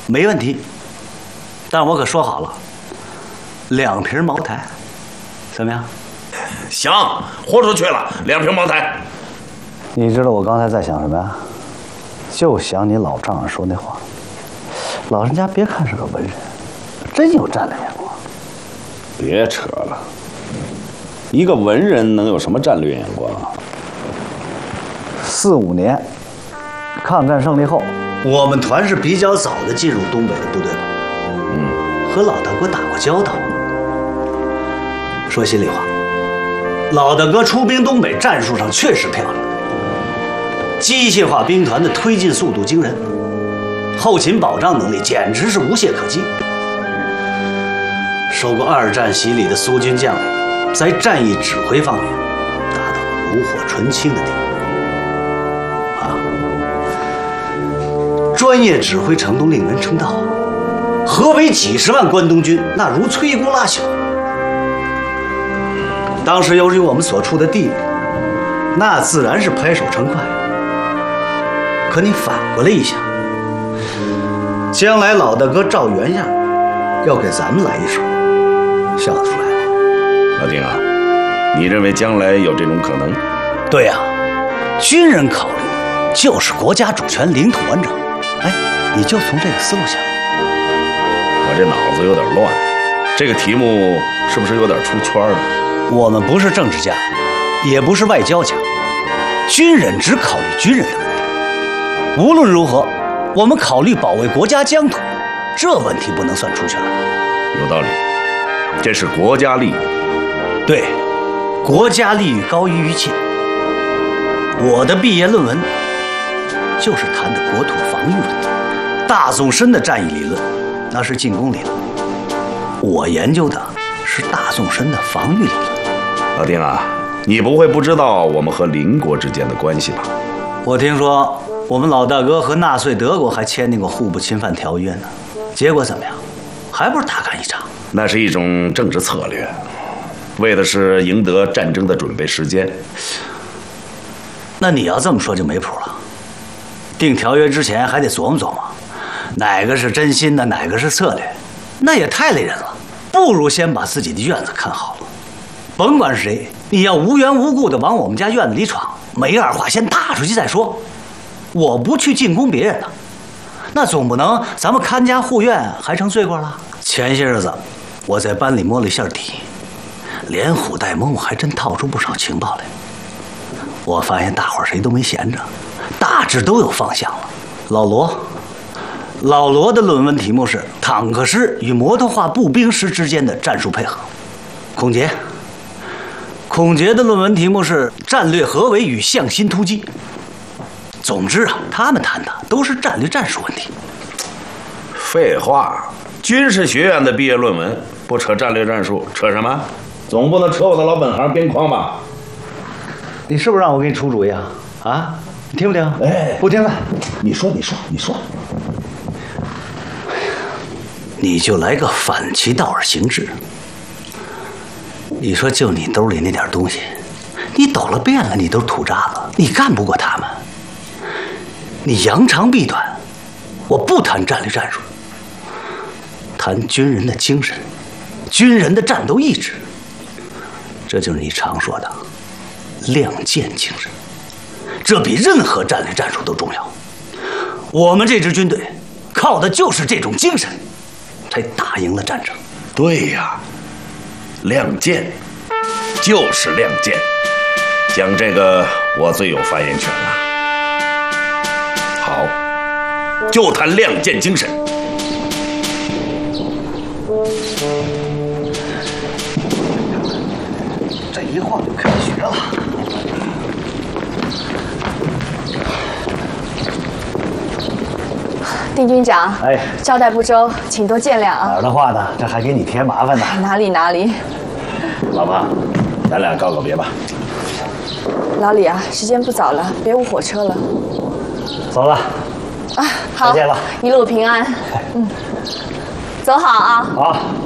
没问题。但我可说好了，2瓶茅台，怎么样？ 行，豁出去了，2瓶茅台。 你知道我刚才在想什么呀？就想你老丈人说那话，老人家别看是个文人，真有战略眼光。 别扯了，一个文人能有什么战略眼光啊 ？45年，抗战胜利后，我们团是比较早的进入东北的部队吧？和老大哥打过交道。说心里话，老大哥出兵东北，战术上确实漂亮，机械化兵团的推进速度惊人，后勤保障能力简直是无懈可击。受过2战洗礼的苏军将领，在战役指挥方面达到了炉火纯青的地步。专业指挥程度令人称道。合围几10万关东军，那如摧枯拉朽。当时由于我们所处的地域，那自然是拍手称快。可你反过来一想，将来老大哥照原样要给咱们来一手，笑得出来吗？ 老丁啊，你认为将来有这种可能？ 对呀，军人考虑就是国家主权、领土完整。哎，你就从这个思路想。 我这脑子有点乱，这个题目是不是有点出圈了？ 我们不是政治家，也不是外交家，军人只考虑军人的问题。无论如何，我们考虑保卫国家疆土，这问题不能算出圈。 有道理，这是国家利益。 对，国家利益高于一切。我的毕业论文就是谈的国土防御问题。大纵深的战役理论那是进攻理论，我研究的是大纵深的防御理论。 老丁啊，你不会不知道我们和邻国之间的关系吧？ 我听说我们老大哥和纳粹德国还签订过互不侵犯条约呢，结果怎么样？还不是大干一场？ 那是一种政治策略，为的是赢得战争的准备时间。 那你要这么说就没谱了。订条约之前还得琢磨琢磨，哪个是真心的，哪个是策略，那也太累人了。不如先把自己的院子看好了，甭管是谁，你要无缘无故的往我们家院子里闯，没二话先打出去再说。我不去进攻别人了，那总不能咱们看家护院还成罪过了。前些日子我在班里摸了一下底，连唬带蒙，我还真套出不少情报来。我发现大伙儿谁都没闲着，大致都有方向了。老罗的论文题目是坦克师与摩托化步兵师之间的战术配合。孔杰的论文题目是战略合围与向心突击。总之啊，他们谈的都是战略战术问题。 废话，军事学院的毕业论文不扯战略战术，扯什么？总不能扯我的老本行边框吧？ 你是不是让我给你出主意啊？啊，你听不听？ 哎， 不听了。 你说。 你就来个反其道而行之。你说就你兜里那点东西，你抖了遍了，你都是土渣子，你干不过他们。你扬长避短，我不谈战略战术，谈军人的精神，军人的战斗意志，这就是你常说的亮剑精神。这比任何战略战术都重要。我们这支军队靠的就是这种精神，才打赢了战争。 对呀，亮剑就是亮剑，讲这个我最有发言权了。好，就谈亮剑精神。 这一晃就开学了。 丁军长， 哎， 招待不周，请多见谅啊。 哪儿的话呢？这还给你添麻烦呢。 哪里。 老婆，咱俩告个别吧。 老李啊，时间不早了，别误火车了。 走了。 啊，好， 再见了， 一路平安。走好啊。 好。